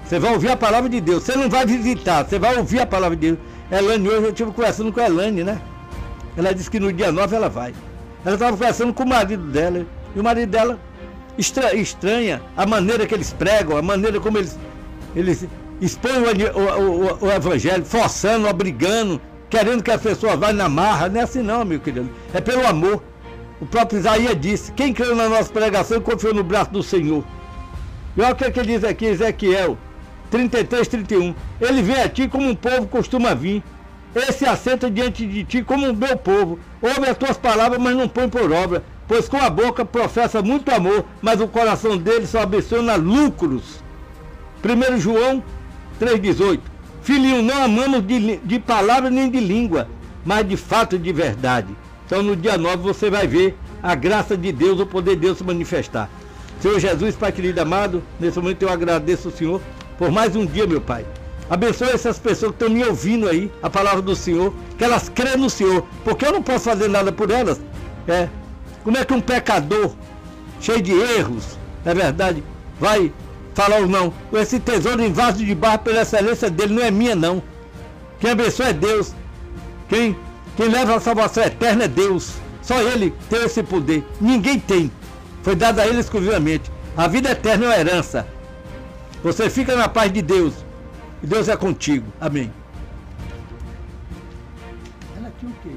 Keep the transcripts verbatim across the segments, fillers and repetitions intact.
Você vai ouvir a palavra de Deus. Você não vai visitar, você vai ouvir a palavra de Deus. Elane, hoje eu estive conversando com a Elane, né? Ela disse que no dia nove ela vai. Ela estava conversando com o marido dela. E o marido dela estra- estranha a maneira que eles pregam, a maneira como eles, eles expõem o, o, o, o evangelho, forçando, obrigando, querendo que as pessoas vá na marra. Não é assim não, meu querido. É pelo amor. O próprio Isaías disse, quem creu na nossa pregação confiou no braço do Senhor. E olha o que, é que ele diz aqui, Ezequiel trinta e três, trinta e um. Ele vem a ti como um povo costuma vir. Ele se assenta diante de ti como o meu povo. Ouve as tuas palavras, mas não põe por obra. Pois com a boca professa muito amor, mas o coração dele só ambiciona lucros. primeiro João três, dezoito. Filhinho, não amamos de, de palavra nem de língua, mas de fato e de verdade. Então no dia nove você vai ver a graça de Deus, o poder de Deus se manifestar. Senhor Jesus, Pai querido amado, nesse momento eu agradeço ao Senhor por mais um dia, meu Pai. Abençoe essas pessoas que estão me ouvindo aí, a palavra do Senhor, que elas creem no Senhor, porque eu não posso fazer nada por elas. É. Como é que um pecador, cheio de erros, é verdade, vai falar ou não? Esse tesouro em vaso de barro, pela excelência dele, não é minha não. Quem abençoa é Deus. Quem, quem leva a salvação eterna é Deus. Só Ele tem esse poder. Ninguém tem. Foi dado a Ele exclusivamente. A vida eterna é uma herança. Você fica na paz de Deus. E Deus é contigo. Amém. Ela tinha o quê?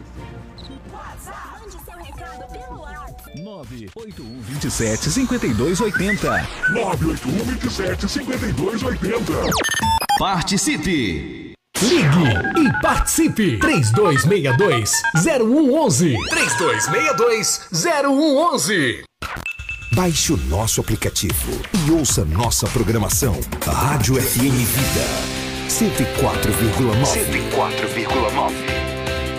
nove oito um, dois sete, cinco dois oito zero. nove oito um, dois sete, cinco dois oito zero. Participe! Ligue e participe! três dois seis dois, zero um um um. três dois seis dois, zero um um um. Baixe o nosso aplicativo e ouça nossa programação. Rádio F M Vida cento e quatro vírgula nove. cento e quatro vírgula nove.